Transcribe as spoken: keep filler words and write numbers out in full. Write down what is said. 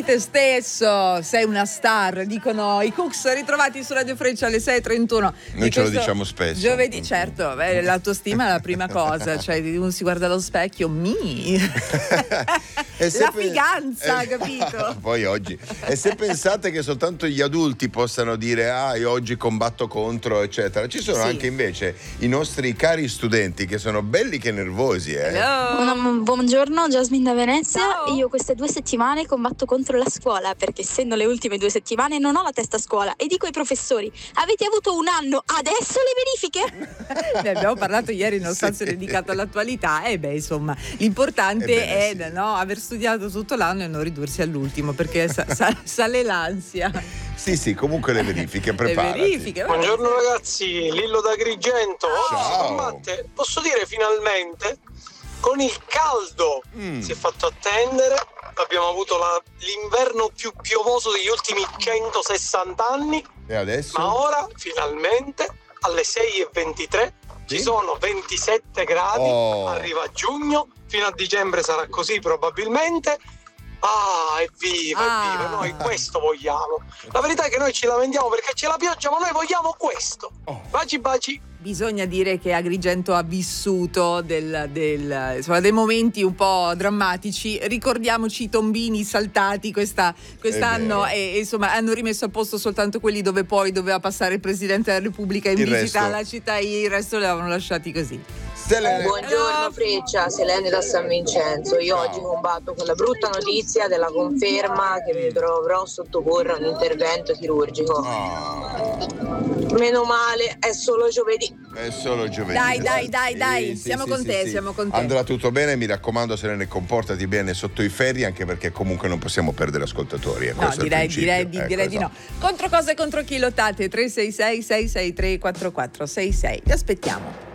Sii te stesso, sei una star, dicono i Cooks, ritrovati su Radio Freccia alle sei e trentuno. Noi ce lo diciamo spesso. Giovedì, certo, beh, l'autostima è la prima cosa, cioè uno si guarda allo specchio, mi E se la pe- figanza, eh, capito? Poi oggi. E se pensate che soltanto gli adulti possano dire ah io oggi combatto contro eccetera, ci sono Sì. anche invece i nostri cari studenti che sono belli che nervosi, eh. Hello. Buongiorno, Jasmine da Venezia. Ciao. Io queste due settimane combatto contro la scuola perché essendo le ultime due settimane non ho la testa a scuola e dico ai professori: avete avuto un anno, adesso le verifiche? Ne abbiamo parlato ieri in uno spazio Sì. dedicato all'attualità e beh insomma l'importante Ebbene, è sì. no, aver studiato tutto l'anno e non ridursi all'ultimo perché sa- sa- sale l'ansia. Sì, sì, comunque le verifiche, Le preparati. verifiche. vabbè. Buongiorno ragazzi, Lillo da Agrigento. Oggi si Ciao. combatte, posso dire finalmente, con il caldo. Mm. Si è fatto attendere, abbiamo avuto la- l'inverno più piovoso degli ultimi centosessanta anni, E adesso? ma ora finalmente alle sei e ventitré Sì? ci sono ventisette gradi, Oh. arriva giugno, fino a dicembre sarà così probabilmente. Ah, evviva, Ah. evviva, noi questo vogliamo. La verità è che noi ci lamentiamo perché c'è la pioggia, ma noi vogliamo questo. Oh. Baci baci. Bisogna dire che Agrigento ha vissuto del, del, insomma, dei momenti un po' drammatici. Ricordiamoci i tombini saltati questa, quest'anno È vero. e, e insomma hanno rimesso a posto soltanto quelli dove poi doveva passare il Presidente della Repubblica in Il visita resto. alla città e il resto li avevano lasciati così. Selene. Buongiorno Freccia, Selene da San Vincenzo. Io Ciao. oggi combatto con la brutta notizia della conferma che mi dovrò sottoporre a un intervento chirurgico. Ah, Meno male, è solo giovedì. è solo giovedì. Dai, dai, dai, dai, siamo con te, siamo con te. Andrà tutto bene, mi raccomando Selene, comportati bene sotto i ferri, anche perché comunque non possiamo perdere ascoltatori. eh, No, questo è il direi, principio. direi, di, Ecco, direi di no. esatto. Contro cosa e contro chi lottate? tre sei sei sei sei tre quattro quattro sei sei. Vi aspettiamo.